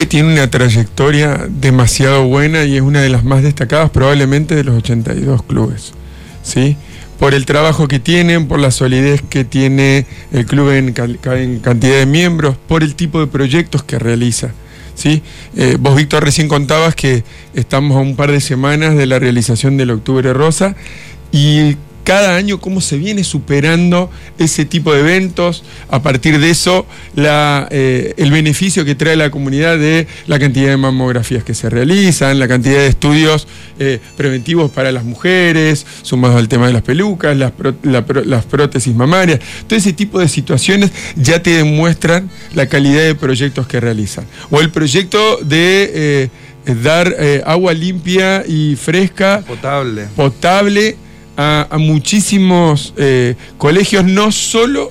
tiene una trayectoria demasiado buena y es una de las más destacadas probablemente de los 82 clubes, ¿sí? Por el trabajo que tienen, por la solidez que tiene el club en cantidad de miembros, por el tipo de proyectos que realiza, ¿sí? Vos, Víctor, recién contabas que estamos a un par de semanas de la realización del Octubre Rosa y cada año cómo se viene superando ese tipo de eventos, a partir de eso el beneficio que trae la comunidad de la cantidad de mamografías que se realizan, la cantidad de estudios preventivos para las mujeres, sumados al tema de las pelucas, las prótesis mamarias. Todo ese tipo de situaciones ya te demuestran la calidad de proyectos que realizan. O el proyecto de dar agua limpia y fresca, potable a muchísimos colegios, no solo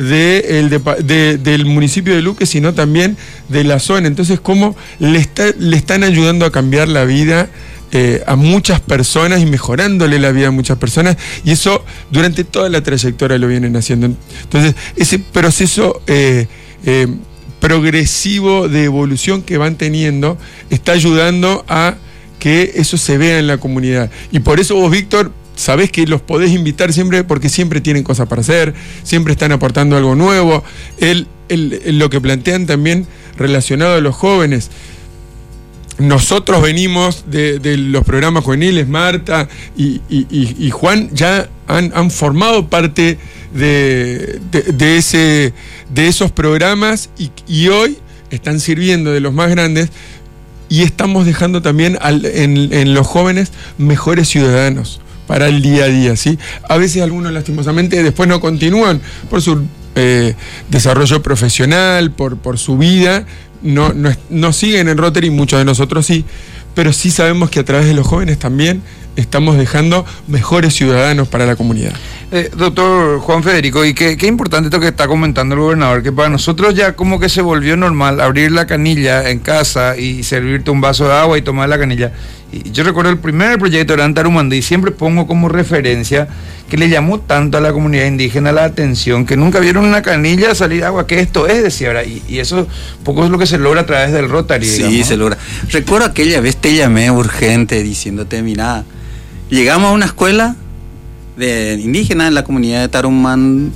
del municipio de Luque, sino también de la zona. Entonces, cómo le están ayudando a cambiar la vida a muchas personas y mejorándole la vida a muchas personas, y eso durante toda la trayectoria lo vienen haciendo. Entonces, ese proceso progresivo de evolución que van teniendo está ayudando a que eso se vea en la comunidad. Y por eso vos, Víctor, sabés que los podés invitar siempre, porque siempre tienen cosas para hacer, siempre están aportando algo nuevo. Lo que plantean también relacionado a los jóvenes. Nosotros venimos de los programas juveniles, Marta y Juan ya han formado parte de esos programas y hoy están sirviendo de los más grandes, y estamos dejando también en los jóvenes mejores ciudadanos para el día a día, ¿sí? A veces algunos lastimosamente después no continúan por su desarrollo profesional, por su vida, no siguen en Rotary, muchos de nosotros sí, pero sí sabemos que a través de los jóvenes también estamos dejando mejores ciudadanos para la comunidad. Doctor Juan Federico, y qué importante esto que está comentando el gobernador, que para nosotros ya como que se volvió normal abrir la canilla en casa y servirte un vaso de agua y tomar la canilla. Y yo recuerdo el primer proyecto era en Tarumandí, y siempre pongo como referencia que le llamó tanto a la comunidad indígena la atención, que nunca vieron una canilla salir agua, que esto es, decía, ¿verdad? Y eso poco es lo que se logra a través del Rotary, digamos. Sí, se logra. Recuerdo aquella vez te llamé urgente diciéndote, mira, llegamos a una escuela de indígena en la comunidad de Tarumandí,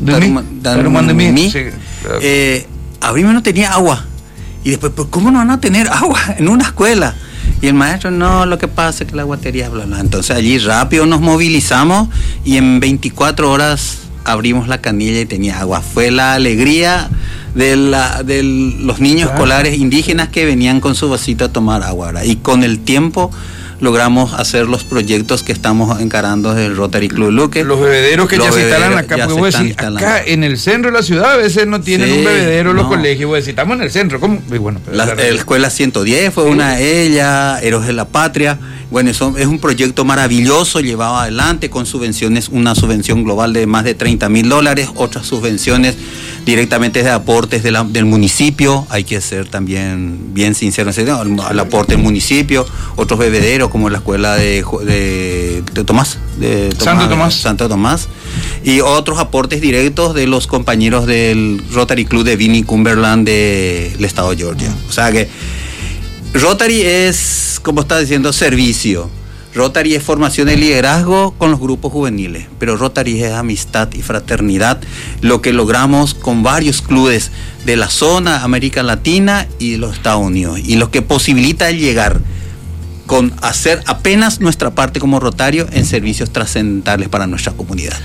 sí, claro. Abrimos, no tenía agua, y después, ¿pero cómo no van a tener agua en una escuela? Y el maestro, no, lo que pasa es que la guatería, bla, bla. Entonces allí rápido nos movilizamos y en 24 horas abrimos la canilla y tenía agua. Fue la alegría de los niños escolares indígenas que venían con su vasito a tomar agua, ¿verdad? Y con el tiempo logramos hacer los proyectos que estamos encarando desde el Rotary Club Luque. Los bebederos que ya se instalan acá, porque vos decís, acá en el centro de la ciudad a veces no tienen un bebedero los colegios, vos decís, estamos en el centro, ¿cómo? Y bueno, la escuela 110 fue una de ellas, Héroes de la Patria. Bueno, eso es un proyecto maravilloso llevado adelante con subvenciones, una subvención global de más de $30,000, otras subvenciones directamente de aportes del municipio. Hay que ser también bien sinceros, al aporte del municipio, otros bebederos como la escuela de Santo Tomás, y otros aportes directos de los compañeros del Rotary Club de Vinnie Cumberland del estado de Georgia. O sea que Rotary es, como está diciendo, servicio. Rotary es formación de liderazgo con los grupos juveniles, pero Rotary es amistad y fraternidad, lo que logramos con varios clubes de la zona, América Latina y de los Estados Unidos, y lo que posibilita el llegar con hacer apenas nuestra parte como Rotario en servicios trascendentales para nuestra comunidad.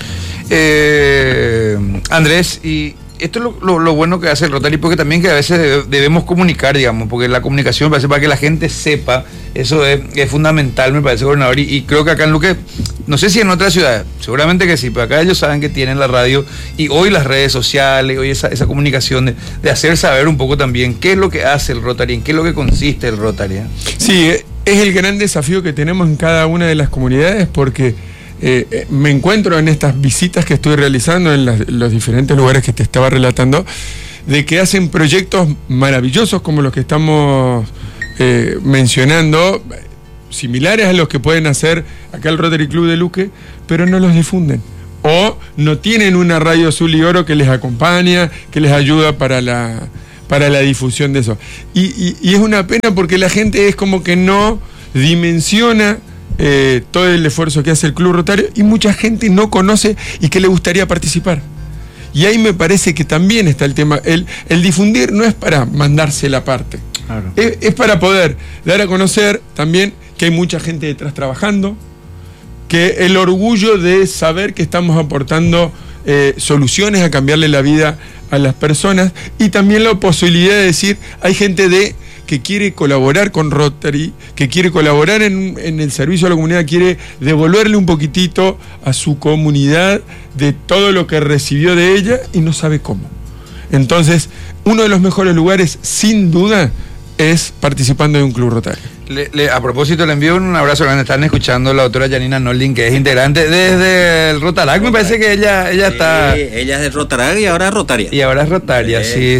Andrés, y esto es lo bueno que hace el Rotary, porque también que a veces debemos comunicar, digamos, porque la comunicación me parece para que la gente sepa, eso es fundamental, me parece, gobernador, y creo que acá en Luque, no sé si en otras ciudades, seguramente que sí, pero acá ellos saben que tienen la radio y hoy las redes sociales, hoy esa comunicación de hacer saber un poco también qué es lo que hace el Rotary, en qué es lo que consiste el Rotary. Sí, es el gran desafío que tenemos en cada una de las comunidades, porque me encuentro en estas visitas que estoy realizando en los diferentes lugares que te estaba relatando, de que hacen proyectos maravillosos como los que estamos mencionando, similares a los que pueden hacer acá el Rotary Club de Luque, pero no los difunden. O no tienen una radio azul y oro que les acompaña, que les ayuda para para la difusión de eso. Y es una pena porque la gente es como que no dimensiona todo el esfuerzo que hace el Club Rotario y mucha gente no conoce y que le gustaría participar. Y ahí me parece que también está el tema. El difundir no es para mandarse la parte. Claro. Es para poder dar a conocer también que hay mucha gente detrás trabajando, que el orgullo de saber que estamos aportando soluciones a cambiarle la vida a las personas y también la posibilidad de decir, hay gente que quiere colaborar con Rotary, que quiere colaborar en el servicio a la comunidad, quiere devolverle un poquitito a su comunidad de todo lo que recibió de ella y no sabe cómo. Entonces, uno de los mejores lugares, sin duda, es participando de un club Rotario. A propósito, le envío un abrazo grande. Están escuchando la doctora Janina Nolin, que es integrante desde el Rotarac. Me parece que ella está... Ella es del Rotarac y ahora es rotaria. Y ahora es rotaria, sí.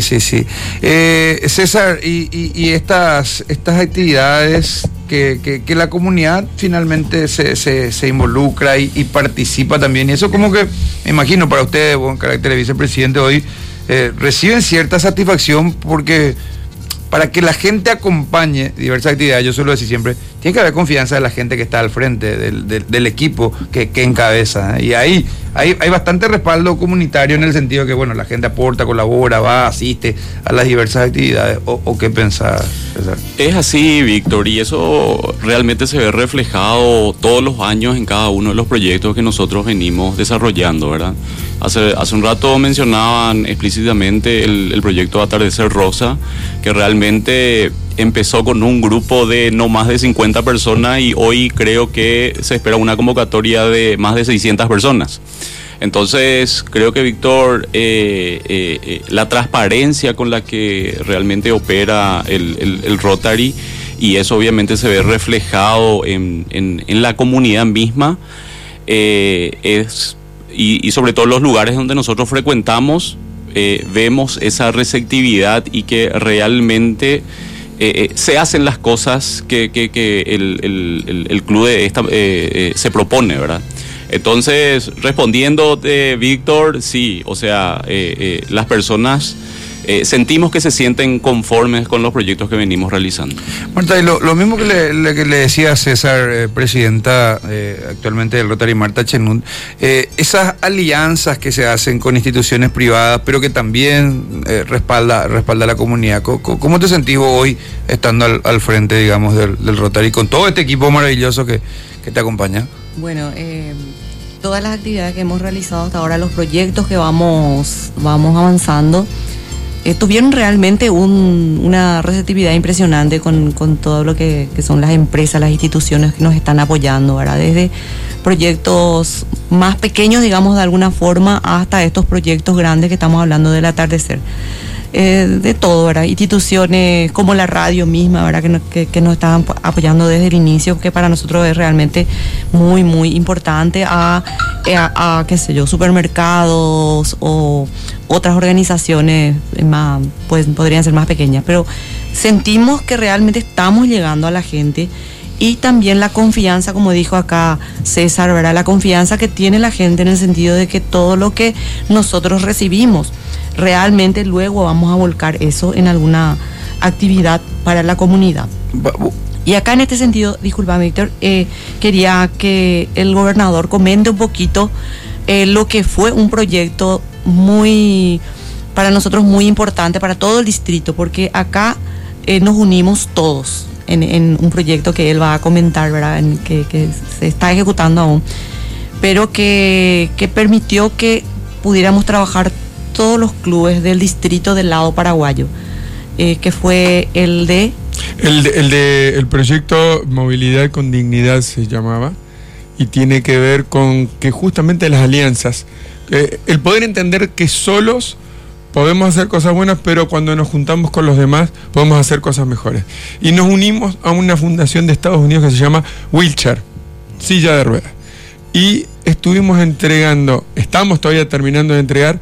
César, y estas actividades que la comunidad finalmente se involucra y participa también. Y eso como que, me imagino, para ustedes, en carácter de vicepresidente hoy, reciben cierta satisfacción porque... Para que la gente acompañe diversas actividades, yo suelo decir siempre, tiene que haber confianza de la gente que está al frente del equipo que encabeza. Y ahí hay bastante respaldo comunitario en el sentido que, bueno, la gente aporta, colabora, va, asiste a las diversas actividades. ¿O qué pensás, César? Es así, Víctor, y eso realmente se ve reflejado todos los años en cada uno de los proyectos que nosotros venimos desarrollando, ¿verdad? Hace un rato mencionaban explícitamente el proyecto Atardecer Rosa, que realmente empezó con un grupo de no más de 50 personas y hoy creo que se espera una convocatoria de más de 600 personas. Entonces, creo que, Víctor, la transparencia con la que realmente opera el Rotary, y eso obviamente se ve reflejado en la comunidad misma, y sobre todo los lugares donde nosotros frecuentamos, vemos esa receptividad y que realmente se hacen las cosas que el club se propone, ¿verdad? Entonces, respondiendo de Víctor, sí, o sea, las personas sentimos que se sienten conformes con los proyectos que venimos realizando. Marta, y lo mismo que le decía a César, presidenta actualmente del Rotary, Marta Chenut, esas alianzas que se hacen con instituciones privadas, pero que también respalda a la comunidad. ¿Cómo te sentís hoy estando al frente, digamos, del Rotary, con todo este equipo maravilloso que te acompaña? Bueno, todas las actividades que hemos realizado hasta ahora, los proyectos que vamos avanzando, tuvieron realmente una receptividad impresionante con todo lo que son las empresas, las instituciones que nos están apoyando, ¿verdad? Desde proyectos más pequeños, digamos, de alguna forma, hasta estos proyectos grandes que estamos hablando del atardecer. De todo, ¿verdad? Instituciones como la radio misma, ¿verdad? Que nos estaban apoyando desde el inicio, que para nosotros es realmente muy, muy importante, a qué sé yo, supermercados o otras organizaciones más, pues podrían ser más pequeñas, pero sentimos que realmente estamos llegando a la gente. Y también la confianza, como dijo acá César, ¿verdad? La confianza que tiene la gente en el sentido de que todo lo que nosotros recibimos, realmente luego vamos a volcar eso en alguna actividad para la comunidad. Y acá en este sentido, disculpa, Víctor, quería que el gobernador comente un poquito lo que fue un proyecto para nosotros muy importante, para todo el distrito, porque acá nos unimos todos en un proyecto que él va a comentar, ¿verdad? Que se está ejecutando aún, pero que permitió que pudiéramos trabajar todos los clubes del distrito del lado paraguayo, que fue el proyecto Movilidad con Dignidad se llamaba, y tiene que ver con que justamente las alianzas, el poder entender que solos podemos hacer cosas buenas, pero cuando nos juntamos con los demás podemos hacer cosas mejores. Y nos unimos a una fundación de Estados Unidos que se llama Wheelchair, silla de ruedas. Y estamos todavía terminando de entregar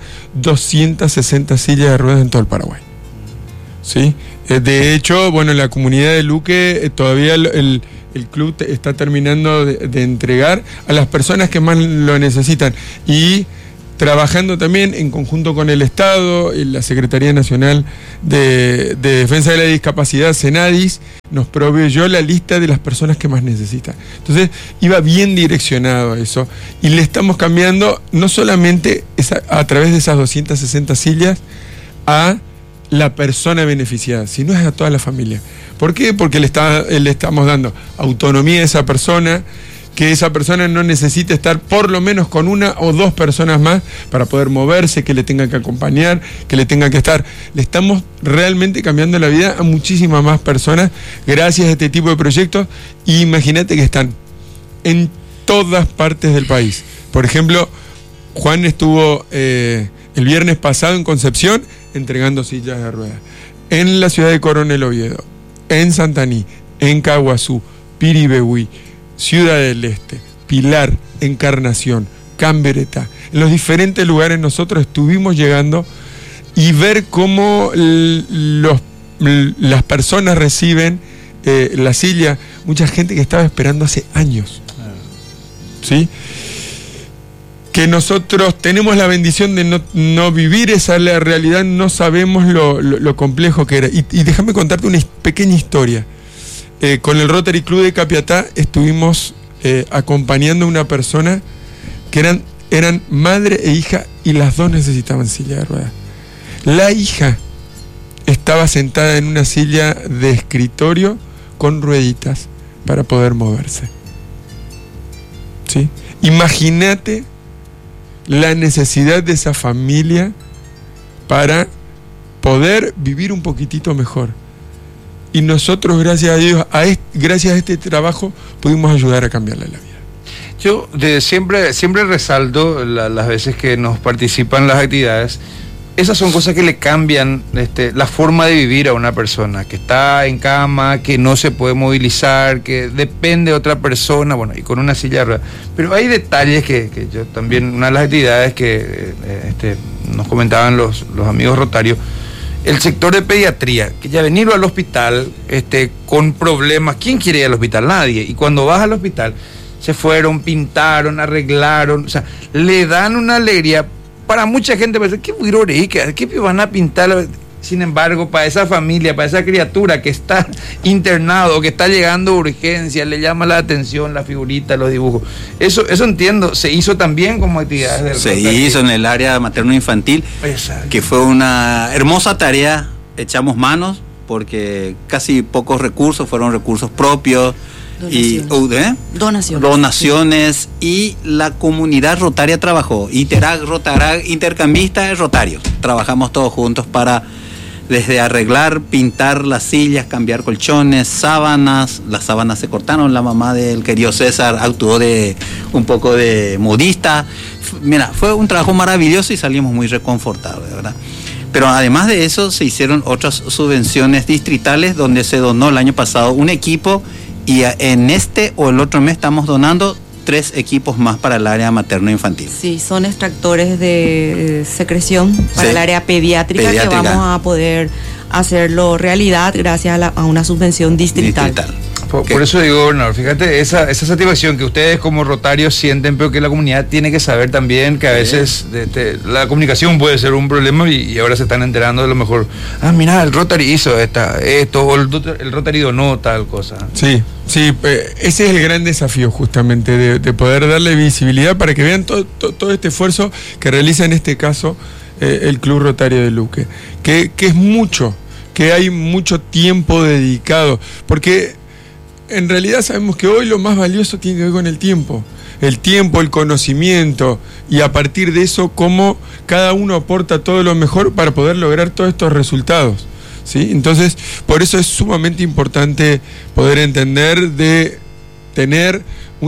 260 sillas de ruedas en todo el Paraguay. ¿Sí? De hecho, bueno, en la comunidad de Luque todavía el club está terminando de entregar a las personas que más lo necesitan. Y trabajando también en conjunto con el Estado, y la Secretaría Nacional de Defensa de la Discapacidad, Senadis, nos proveyó la lista de las personas que más necesitan. Entonces, iba bien direccionado a eso, y le estamos cambiando no solamente a través de esas 260 sillas a la persona beneficiada, sino es a toda la familia. ¿Por qué? Porque le estamos dando autonomía a esa persona, que esa persona no necesite estar por lo menos con una o dos personas más para poder moverse, que le tengan que acompañar, que le tengan que estar. Le estamos realmente cambiando la vida a muchísimas más personas gracias a este tipo de proyectos. Y imagínate que están en todas partes del país. Por ejemplo, Juan estuvo el viernes pasado en Concepción entregando sillas de ruedas. En la ciudad de Coronel Oviedo, en Santaní, en Caguazú, Piribehuí, Ciudad del Este, Pilar, Encarnación, Cambereta. En los diferentes lugares nosotros estuvimos llegando y ver cómo las personas reciben la silla. Mucha gente que estaba esperando hace años. ¿Sí? Que nosotros tenemos la bendición de no vivir esa realidad, no sabemos lo complejo que era. Y déjame contarte una pequeña historia. Con el Rotary Club de Capiatá estuvimos acompañando a una persona que eran madre e hija, y las dos necesitaban silla de ruedas. La hija estaba sentada en una silla de escritorio con rueditas para poder moverse. ¿Sí? Imagínate la necesidad de esa familia para poder vivir un poquitito mejor. Y nosotros, gracias a Dios, gracias a este trabajo, pudimos ayudar a cambiarle la vida. Yo siempre resalto las veces que nos participan las actividades. Esas son cosas que le cambian la forma de vivir a una persona que está en cama, que no se puede movilizar, que depende de otra persona, bueno, y con una silla de ruedas. Pero hay detalles que yo también, una de las actividades que nos comentaban los amigos rotarios, el sector de pediatría, que ya venir al hospital con problemas. ¿Quién quiere ir al hospital? Nadie. Y cuando vas al hospital, se fueron, pintaron, arreglaron, o sea, le dan una alegría. Para mucha gente parece, ¿qué van a pintar? Sin embargo, para esa familia, para esa criatura que está internado, que está llegando a urgencia, le llama la atención la figurita, los dibujos. Eso entiendo, se hizo también como actividades del Se hizo en el área materno-infantil, que fue una hermosa tarea. Echamos manos porque casi pocos recursos, fueron recursos propios. Donaciones, y la comunidad rotaria trabajó. Interag, Rotarag, intercambistas, rotarios. Trabajamos todos juntos para desde arreglar, pintar las sillas, cambiar colchones, sábanas. Las sábanas se cortaron, la mamá del querido César actuó de un poco de modista. Mira, fue un trabajo maravilloso y salimos muy reconfortados, de verdad. Pero además de eso se hicieron otras subvenciones distritales donde se donó el año pasado un equipo. Y en este o el otro mes estamos donando 3 equipos más para el área materno-infantil. Sí, son extractores de secreción para el área pediátrica que vamos a poder hacerlo realidad gracias a una subvención distrital. Por eso digo, gobernador, fíjate, esa satisfacción que ustedes como rotarios sienten, pero que la comunidad tiene que saber también que a veces la comunicación puede ser un problema y ahora se están enterando de lo mejor. Ah, mira, el Rotary hizo esto, o el Rotary donó tal cosa. Sí, ese es el gran desafío justamente, de poder darle visibilidad para que vean todo este esfuerzo que realiza en este caso el Club Rotario de Luque, que es mucho, que hay mucho tiempo dedicado, porque en realidad sabemos que hoy lo más valioso tiene que ver con el tiempo, el conocimiento, y a partir de eso cómo cada uno aporta todo lo mejor para poder lograr todos estos resultados, ¿sí? Entonces, por eso es sumamente importante poder entender de tener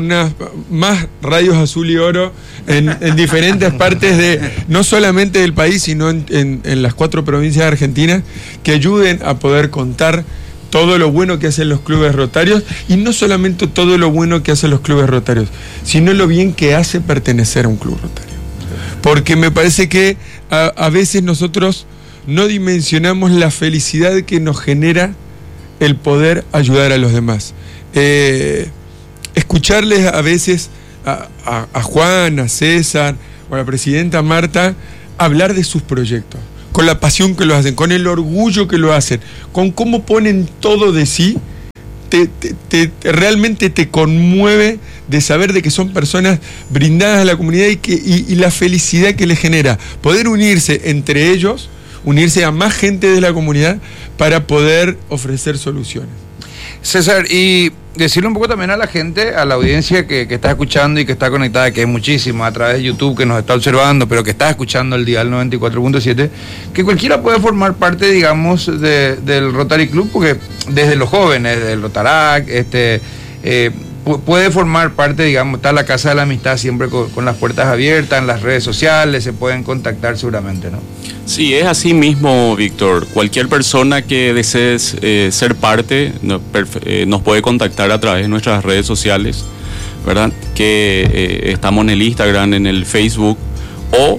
más radios azul y oro en diferentes partes no solamente del país, sino en las 4 provincias de Argentina, que ayuden a poder contar todo lo bueno que hacen los clubes rotarios, y no solamente todo lo bueno que hacen los clubes rotarios, sino lo bien que hace pertenecer a un club rotario. Porque me parece que a veces nosotros no dimensionamos la felicidad que nos genera el poder ayudar a los demás. Escucharles a veces a Juan, a César o la presidenta Marta hablar de sus proyectos, con la pasión que lo hacen, con el orgullo que lo hacen, con cómo ponen todo de sí, realmente te conmueve de saber de que son personas brindadas a la comunidad y la felicidad que les genera poder unirse entre ellos, unirse a más gente de la comunidad para poder ofrecer soluciones. César, y decirle un poco también a la gente, a la audiencia que está escuchando y que está conectada, que es muchísima a través de YouTube, que nos está observando, pero que está escuchando el dial 94.7, que cualquiera puede formar parte, digamos, del Rotary Club, porque desde los jóvenes, del Rotarac, puede formar parte, digamos, está la Casa de la Amistad siempre con las puertas abiertas, en las redes sociales, se pueden contactar seguramente, ¿no? Sí, es así mismo, Víctor. Cualquier persona que desee ser parte nos puede contactar a través de nuestras redes sociales, ¿verdad? Que estamos en el Instagram, en el Facebook, o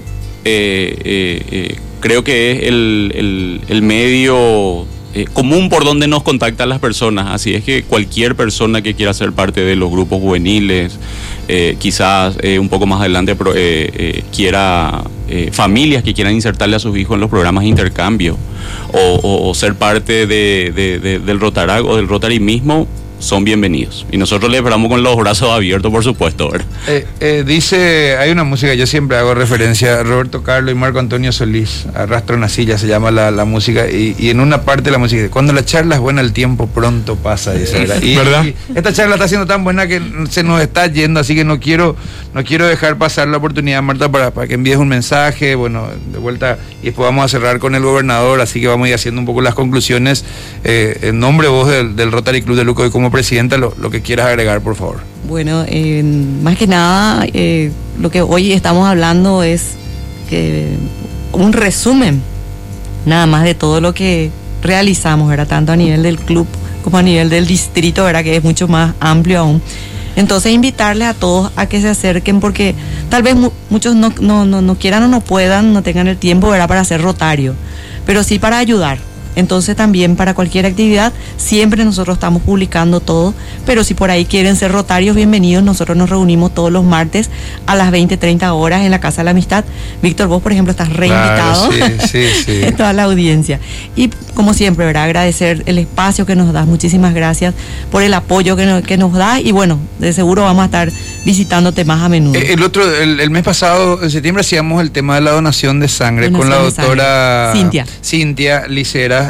creo que es el medio común por donde nos contactan las personas. Así es que cualquier persona que quiera ser parte de los grupos juveniles, quizás un poco más adelante quiera familias que quieran insertarle a sus hijos en los programas de intercambio o ser parte del Rotarac o del Rotary mismo, son bienvenidos. Y nosotros les esperamos con los brazos abiertos, por supuesto, ¿verdad? Dice, hay una música, yo siempre hago referencia a Roberto Carlos y Marco Antonio Solís, Arrastro una silla se llama la música, y en una parte de la música dice, cuando la charla es buena el tiempo pronto pasa, dice, ¿verdad? ¿Verdad? Y esta charla está siendo tan buena que se nos está yendo, así que no quiero dejar pasar la oportunidad, Marta, para que envíes un mensaje, bueno, de vuelta, y después vamos a cerrar con el gobernador, así que vamos a ir haciendo un poco las conclusiones, en nombre vos del Rotary Club de Luco y como presidenta, lo que quieras agregar, por favor. Bueno, más que nada, lo que hoy estamos hablando es un resumen nada más de todo lo que realizamos, ¿verdad? Tanto a nivel del club como a nivel del distrito, ¿verdad? Que es mucho más amplio aún. Entonces, invitarles a todos a que se acerquen, porque tal vez muchos no quieran o no puedan, no tengan el tiempo, ¿verdad?, para ser rotario, pero sí para ayudar. Entonces también para cualquier actividad, siempre nosotros estamos publicando todo, pero si por ahí quieren ser rotarios, bienvenidos. Nosotros nos reunimos todos los martes a las 20:30 horas en la Casa de la Amistad. Víctor, vos por ejemplo estás reinvitado. Claro, sí. En toda la audiencia. Y como siempre, ¿verdad?, agradecer el espacio que nos das. Muchísimas gracias por el apoyo que nos das, y bueno, de seguro vamos a estar visitándote más a menudo. El mes pasado, en septiembre, hacíamos el tema de la donación de sangre con la doctora Cintia Licera.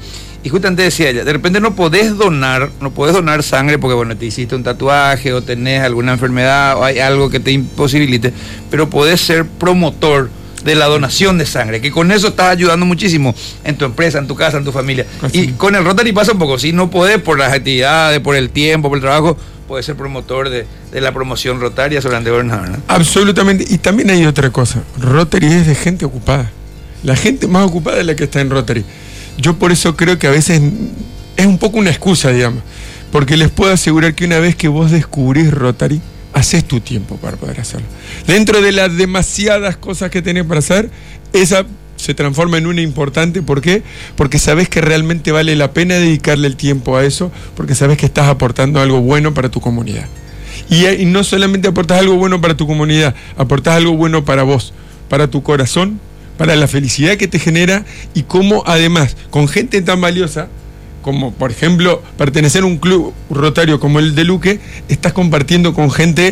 Y justamente decía ella, de repente no podés donar sangre porque, bueno, te hiciste un tatuaje o tenés alguna enfermedad o hay algo que te imposibilite, pero podés ser promotor de la donación de sangre, que con eso estás ayudando muchísimo en tu empresa, en tu casa, en tu familia. Así. Y con el Rotary pasa un poco, si no podés por las actividades, por el tiempo, por el trabajo, puedes ser promotor de la promoción rotaria sobre el gobernador, ¿no? Absolutamente. Y también hay otra cosa, Rotary es de gente ocupada, la gente más ocupada es la que está en Rotary. Yo por eso creo que a veces es un poco una excusa, digamos, porque les puedo asegurar que una vez que vos descubrís Rotary, haces tu tiempo para poder hacerlo. Dentro de las demasiadas cosas que tenés para hacer, esa se transforma en una importante. ¿Por qué? Porque sabés que realmente vale la pena dedicarle el tiempo a eso, porque sabés que estás aportando algo bueno para tu comunidad. Y no solamente aportás algo bueno para tu comunidad, aportás algo bueno para vos, para tu corazón, para la felicidad que te genera, y cómo además, con gente tan valiosa, como por ejemplo pertenecer a un club rotario como el de Luque, estás compartiendo con gente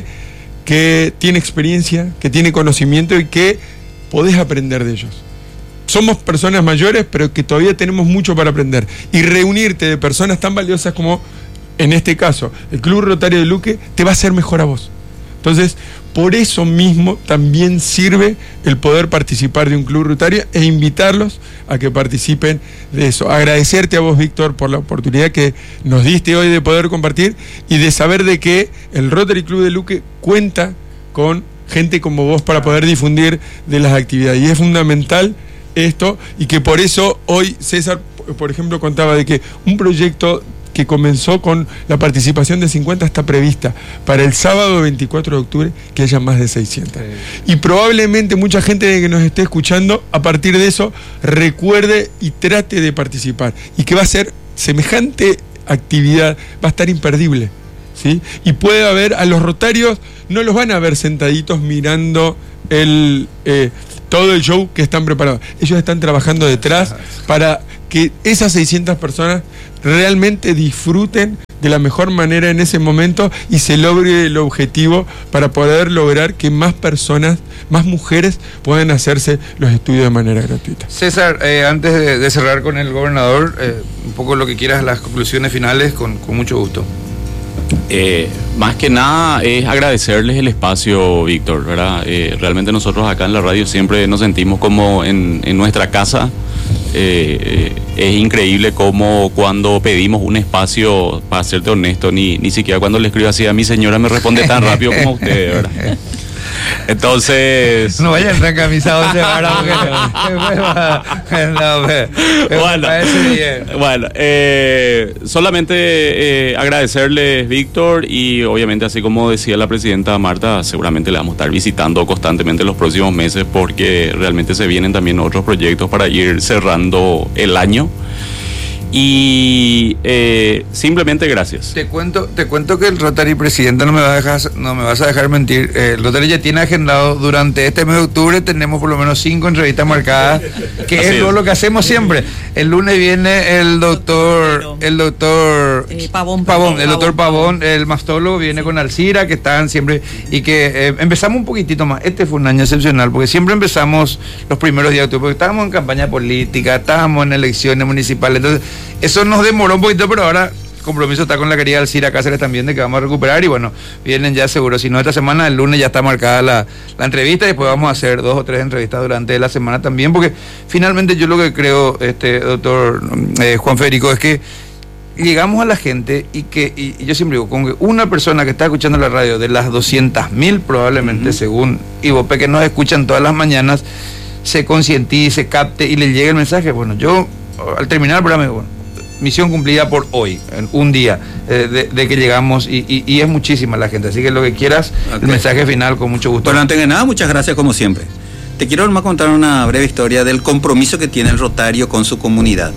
que tiene experiencia, que tiene conocimiento y que podés aprender de ellos. Somos personas mayores, pero que todavía tenemos mucho para aprender. Y reunirte de personas tan valiosas como, en este caso, el Club Rotario de Luque, te va a hacer mejor a vos. Entonces, por eso mismo también sirve el poder participar de un club rotario e invitarlos a que participen de eso. Agradecerte a vos, Víctor, por la oportunidad que nos diste hoy de poder compartir y de saber de que el Rotary Club de Luque cuenta con gente como vos para poder difundir de las actividades. Y es fundamental esto, y que por eso hoy César, por ejemplo, contaba de que un proyecto que comenzó con la participación de 50 está prevista para el sábado 24 de octubre que haya más de 600. Y probablemente mucha gente que nos esté escuchando a partir de eso recuerde y trate de participar, y que va a ser semejante actividad, va a estar imperdible. ¿sí? Y puede haber, a los rotarios no los van a ver sentaditos mirando todo el show que están preparados. Ellos están trabajando detrás para que esas 600 personas realmente disfruten de la mejor manera en ese momento y se logre el objetivo para poder lograr que más personas, más mujeres puedan hacerse los estudios de manera gratuita. César, antes de cerrar con el gobernador, un poco lo que quieras, las conclusiones finales, con mucho gusto. Más que nada es agradecerles el espacio, Víctor, ¿verdad? Realmente nosotros acá en la radio siempre nos sentimos como en nuestra casa. Es increíble cómo cuando pedimos un espacio, para serte honesto, ni siquiera cuando le escribo así a mi señora me responde tan rápido como ustedes, ¿verdad? Entonces... No vayan tan camisados de Bueno, solamente agradecerles, Víctor, y obviamente, así como decía la presidenta Marta, seguramente le vamos a estar visitando constantemente los próximos meses porque realmente se vienen también otros proyectos para ir cerrando el año. Y simplemente gracias. Te cuento que el Rotary, presidenta, no me vas a dejar mentir. El Rotary ya tiene agendado durante este mes de octubre, tenemos por lo menos 5 entrevistas marcadas, que es todo lo que hacemos siempre. El lunes viene el doctor Pavón, el mastólogo, viene con Alcira, que están siempre, y que empezamos un poquitito más. Este fue un año excepcional, porque siempre empezamos los primeros días de octubre, porque estábamos en campaña política, estábamos en elecciones municipales, entonces eso nos demoró un poquito, pero ahora el compromiso está con la querida Alcira Cáceres también de que vamos a recuperar y bueno, vienen ya seguro. Si no, esta semana, el lunes ya está marcada la entrevista y después vamos a hacer 2 o 3 entrevistas durante la semana también, porque finalmente yo lo que creo, doctor Juan Federico, es que llegamos a la gente y yo siempre digo, con que una persona que está escuchando la radio de las 200.000 probablemente, según Ivope, que nos escuchan todas las mañanas, se concientice, capte y le llegue el mensaje. Bueno, yo al terminar el programa, bueno, misión cumplida por hoy, en un día de que llegamos y es muchísima la gente, así que lo que quieras, el mensaje final, con mucho gusto. Bueno, antes que nada, muchas gracias como siempre. Te quiero nomás contar una breve historia del compromiso que tiene el Rotario con su comunidad.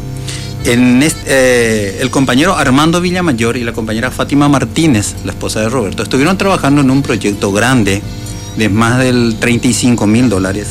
El compañero Armando Villamayor y la compañera Fátima Martínez, la esposa de Roberto, estuvieron trabajando en un proyecto grande de más del $35,000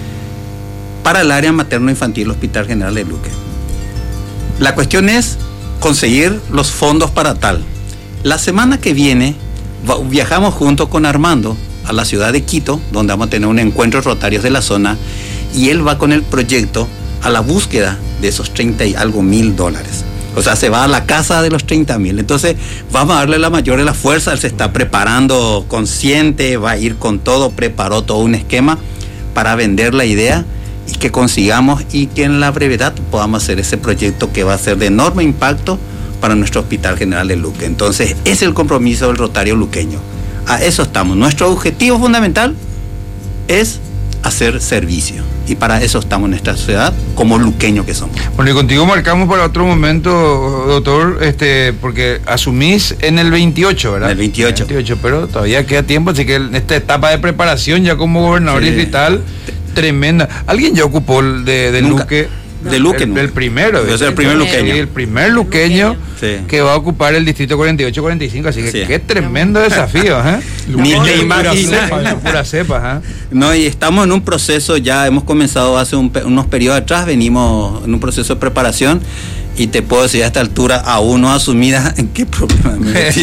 para el área materno-infantil Hospital General de Luque. La cuestión es conseguir los fondos para tal. La semana que viene viajamos junto con Armando a la ciudad de Quito, donde vamos a tener un encuentro de rotarios de la zona, y él va con el proyecto a la búsqueda de esos 30 y algo $1,000. O sea, se va a la casa de los 30,000. Entonces vamos a darle la mayor de la fuerza. Él se está preparando consciente, va a ir con todo, preparó todo un esquema para vender la idea y que consigamos y que en la brevedad podamos hacer ese proyecto que va a ser de enorme impacto para nuestro Hospital General de Luque. Entonces, es el compromiso del Rotario luqueño. A eso estamos. Nuestro objetivo fundamental es hacer servicio. Y para eso estamos en nuestra ciudad, como luqueños que somos. Bueno, y contigo marcamos para otro momento, doctor, porque asumís en el 28, ¿verdad? En el 28. Pero todavía queda tiempo, así que en esta etapa de preparación ya como gobernador distrital, tremenda. ¿Alguien ya ocupó el de Luque? De Luque, el primero. Yo soy el primer luqueño. El primer luqueño que va a ocupar el distrito 48-45, así que qué tremendo desafío, ¿eh? Ni te imaginas. Pura cepa, ¿eh? No, y estamos en un proceso, ya hemos comenzado hace unos periodos atrás, venimos en un proceso de preparación. Y te puedo decir a esta altura, aún no asumida, ¿en qué problema me metí?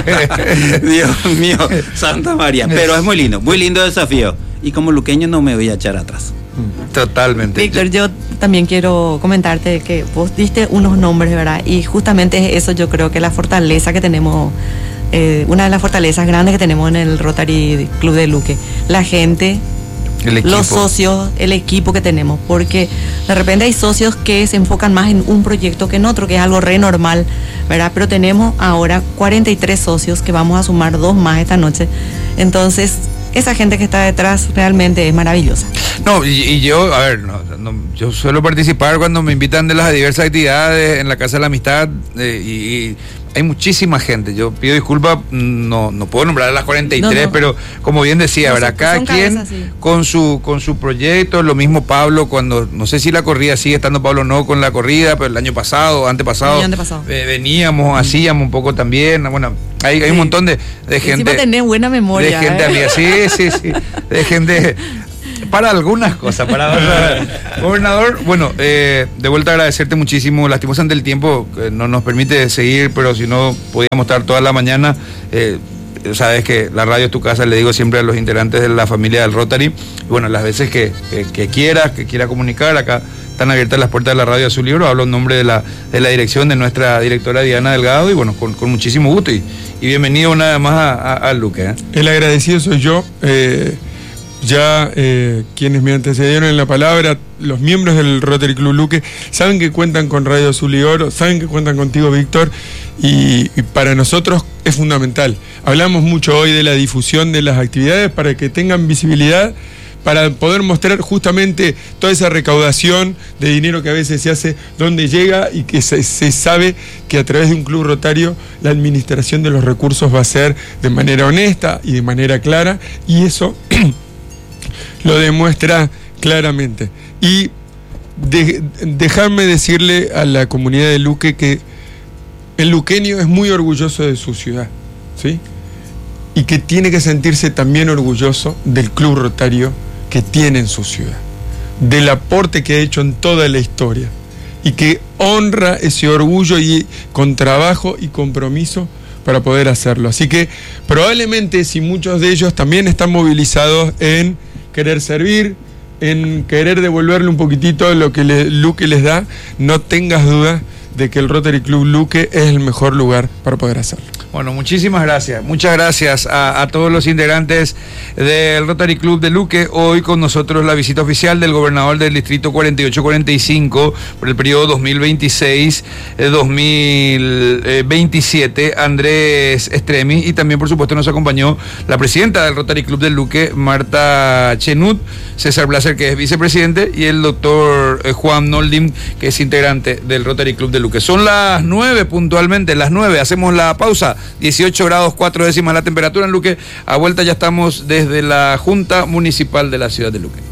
Dios mío, Santa María. Pero es muy lindo desafío. Y como luqueño no me voy a echar atrás. Totalmente. Víctor, yo también quiero comentarte que vos diste unos nombres, ¿verdad? Y justamente eso yo creo que la fortaleza que tenemos, una de las fortalezas grandes que tenemos en el Rotary Club de Luque, la gente, los socios, el equipo que tenemos, porque de repente hay socios que se enfocan más en un proyecto que en otro, que es algo re normal, ¿verdad? Pero tenemos ahora 43 socios, que vamos a sumar 2 más esta noche. Entonces, esa gente que está detrás realmente es maravillosa. No, y yo, a ver, yo suelo participar cuando me invitan de las diversas actividades en la Casa de la Amistad, y hay muchísima gente. Yo pido disculpas, no puedo nombrar a las 43, no. Pero como bien decía, ¿verdad? Cada quien con su proyecto. Lo mismo Pablo, cuando, no sé si la corrida sigue estando Pablo o no con la corrida, pero el año pasado, antepasado, veníamos, hacíamos un poco también. Bueno, Hay un montón de gente. Encima tenés buena memoria. De gente amiga, sí. De gente. Para algunas cosas, para otras. Gobernador, bueno, de vuelta agradecerte muchísimo. Lastimosamente el tiempo no nos permite seguir, pero si no podíamos estar toda la mañana. Sabes que la radio es tu casa, le digo siempre a los integrantes de la familia del Rotary. Y bueno, las veces que quiera comunicar, acá están abiertas las puertas de la radio Azul Libro. Hablo en nombre de la dirección de nuestra directora Diana Delgado y bueno, con muchísimo gusto y bienvenido una vez más a Luque. El agradecido soy yo. Quienes me antecedieron en la palabra, los miembros del Rotary Club Luque, saben que cuentan con Radio Azul y Oro, saben que cuentan contigo, Víctor, y para nosotros es fundamental. Hablamos mucho hoy de la difusión de las actividades para que tengan visibilidad, para poder mostrar justamente toda esa recaudación de dinero que a veces se hace, dónde llega y que se sabe que a través de un club rotario la administración de los recursos va a ser de manera honesta y de manera clara, y eso lo demuestra claramente. Y dejarme decirle a la comunidad de Luque que el luqueño es muy orgulloso de su ciudad, ¿sí? Y que tiene que sentirse también orgulloso del club rotario que tiene en su ciudad, del aporte que ha hecho en toda la historia, y que honra ese orgullo y con trabajo y compromiso para poder hacerlo. Así que probablemente si muchos de ellos también están movilizados en querer servir, en querer devolverle un poquitito lo que Luque les da, no tengas duda de que el Rotary Club Luque es el mejor lugar para poder hacerlo. Bueno, muchísimas gracias. Muchas gracias a todos los integrantes del Rotary Club de Luque. Hoy con nosotros la visita oficial del gobernador del distrito 4845 por el periodo 2026-2027, Andrés Estremi, y también por supuesto nos acompañó la presidenta del Rotary Club de Luque, Marta Chenut, César Blaser, que es vicepresidente, y el doctor Juan Noldim, que es integrante del Rotary Club de Luque. Son las 9 puntualmente, las 9, hacemos la pausa. 18 grados 4 décimas la temperatura en Luque. A vuelta ya estamos desde la Junta Municipal de la ciudad de Luque.